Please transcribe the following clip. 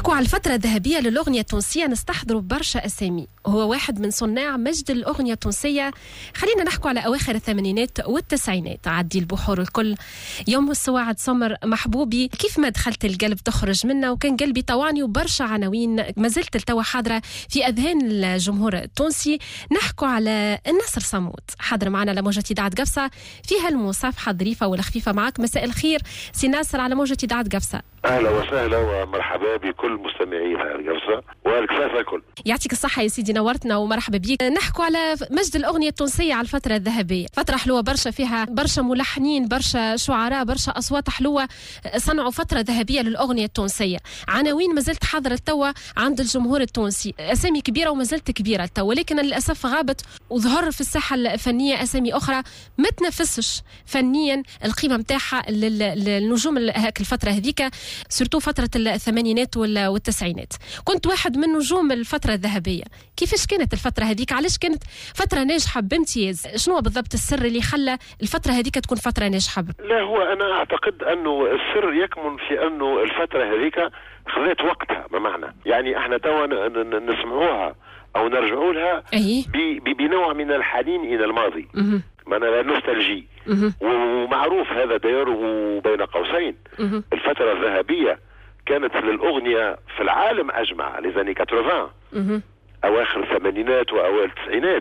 نحكوا على الفترة الذهبية للأغنية التونسية نستحضروا برشا أسامي. هو واحد من صناع مجد الأغنية التونسية. خلينا نحكوا على أواخر الثمانينات والتسعينات. عدي البحور الكل، يوم السواعد، سمر، محبوبي، كيف ما دخلت القلب تخرج منه، وكان قلبي طوعني، وبرشا عناوين ما زلت التوا حاضرة في أذهان الجمهور التونسي. نحكوا على النصر صمود، حاضر معنا لموجة إذاعة قفصة فيها المصافحة الظريفة والخفيفة معك. مساء الخير سي ناصر على موجة إذاعة قفصة. اهلا وسهلا ومرحبا بكل مستمعيها القفصة والكفافة الكل. يعطيك الصحة يا سيدي، نورتنا ومرحبا بيك. نحكوا على مجد الأغنية التونسية على الفترة الذهبية، فترة حلوة برشا، فيها برشا ملحنين، برشا شعراء، برشا أصوات حلوة صنعوا فترة ذهبية للأغنية التونسية. عناوين ما زلت حاضرة التوا عند الجمهور التونسي، أسامي كبيرة وما زلت كبيرة التوا، ولكن للأسف غابت وظهر في الساحة الفنية أسامي أخرى ما تنافسش فنيا القيمة متاعها للنجوم هاك الفترة هذيك، سورتو فترة الثمانينات والتسعينات. كنت واحد من نجوم الفترة الذهبية. كيفاش كانت الفترة هذيك؟ علاش كانت فترة ناجحة بامتياز؟ شنو بالضبط السر اللي خلى الفترة هذيك تكون فترة ناجحة؟ لا، هو أنا أعتقد أنه السر يكمن في أنه الفترة هذيك خذت وقتها. بمعنى يعني احنا توا نسمعوها أو نرجعوا لها بنوع من الحنين إلى الماضي، معنى النوستالجي. ومعروف هذا داير بين قوسين. الفترة الذهبية كانت للأغنية في العالم أجمع، لزاني 80، أواخر الثمانينات وأوائل التسعينات.